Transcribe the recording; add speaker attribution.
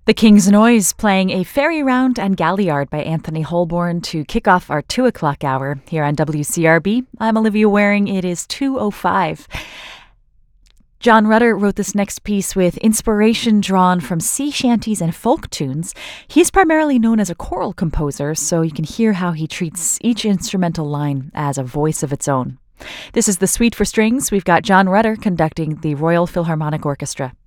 Speaker 1: The King's Noise playing A Fairy Round and Galliard by Anthony Holborn to kick off our 2 o'clock hour here on WCRB. I'm Olivia Waring. It is 2:05. John Rutter wrote this next piece with inspiration drawn from sea shanties and folk tunes. He's primarily known as a choral composer, so you can hear how he treats each instrumental line as a voice of its own. This is the Suite for Strings. We've got John Rutter conducting the Royal Philharmonic Orchestra.